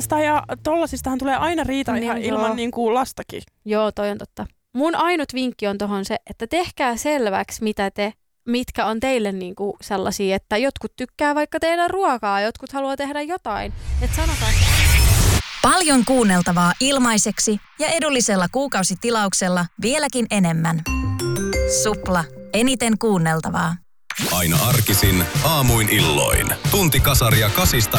tollaisista ja tollaisistahan tulee aina riita Niin, ihan joo. ilman niin kuin lastakin. Joo, toi on totta. Mun ainut vinkki on tohon se, että tehkää selväksi, mitkä on teille niinku sellaisia, että jotkut tykkää vaikka tehdä ruokaa, jotkut haluaa tehdä jotain. Että sanotaan. Paljon kuunneltavaa ilmaiseksi ja edullisella kuukausitilauksella vieläkin enemmän. Supla. Eniten kuunneltavaa. Aina arkisin, aamuin illoin. Tunti kasaria 8